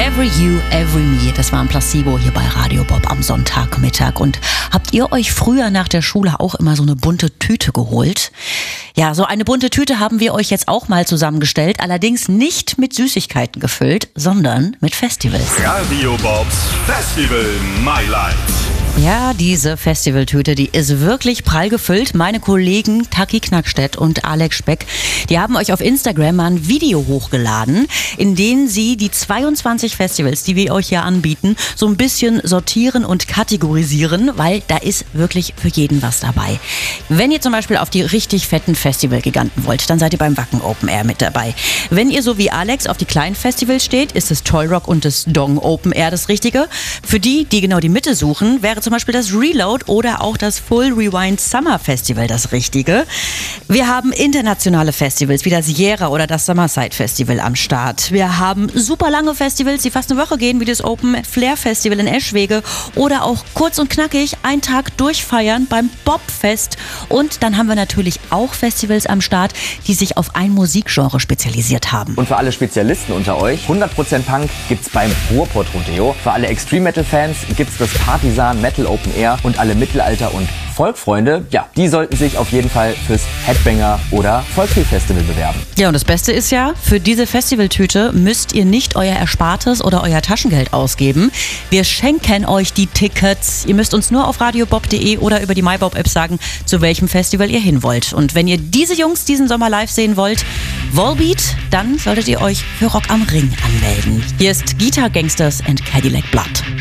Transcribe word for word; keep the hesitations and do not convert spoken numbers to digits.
Every You, Every Me, das war ein Placebo hier bei Radio Bob am Sonntagmittag. Und habt ihr euch früher nach der Schule auch immer so eine bunte Tüte geholt? Ja, so eine bunte Tüte haben wir euch jetzt auch mal zusammengestellt, allerdings nicht mit Süßigkeiten gefüllt, sondern mit Festivals. Radio Bobs Festival Highlights. Ja, diese Festivaltüte, die ist wirklich prall gefüllt. Meine Kollegen Taki Knackstedt und Alex Speck, die haben euch auf Instagram mal ein Video hochgeladen, in dem sie die zweiundzwanzig Festivals, die wir euch hier anbieten, so ein bisschen sortieren und kategorisieren, weil da ist wirklich für jeden was dabei. Wenn ihr zum Beispiel auf die richtig fetten Festivalgiganten wollt, dann seid ihr beim Wacken Open Air mit dabei. Wenn ihr so wie Alex auf die kleinen Festivals steht, ist das Toy Rock und das Dong Open Air das Richtige. Für die, die genau die Mitte suchen, wäre zum Beispiel das Reload oder auch das Full Rewind Summer Festival das Richtige. Wir haben internationale Festivals wie das Sierra oder das Summerside Festival am Start. Wir haben super lange Festivals, die fast eine Woche gehen, wie das Open Flair Festival in Eschwege oder auch kurz und knackig einen Tag durchfeiern beim Bobfest. Und dann haben wir natürlich auch Festivals am Start, die sich auf ein Musikgenre spezialisiert haben. Und für alle Spezialisten unter euch, hundert Prozent Punk gibt's beim Ruhrpott Rodeo. Für alle Extreme Metal Fans gibt's das Partisan Metal Open Air und alle Mittelalter- und Folkfreunde, ja, die sollten sich auf jeden Fall fürs Headbanger oder Folkfeel Festival bewerben. Ja, und das Beste ist ja, für diese Festivaltüte müsst ihr nicht euer Erspartes oder euer Taschengeld ausgeben. Wir schenken euch die Tickets. Ihr müsst uns nur auf radiobob punkt de oder über die MyBob-App sagen, zu welchem Festival ihr hin wollt. Und wenn ihr diese Jungs diesen Sommer live sehen wollt, Volbeat, dann solltet ihr euch für Rock am Ring anmelden. Hier ist Guitar Gangsters and Cadillac Blood.